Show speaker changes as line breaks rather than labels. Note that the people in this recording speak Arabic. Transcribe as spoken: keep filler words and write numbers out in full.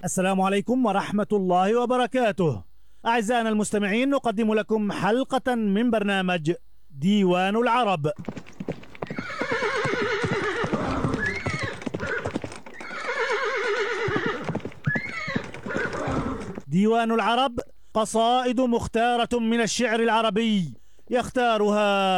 السلام عليكم ورحمة الله وبركاته. أعزائنا المستمعين، نقدم لكم حلقة من برنامج ديوان العرب. ديوان العرب قصائد مختارة من الشعر العربي، يختارها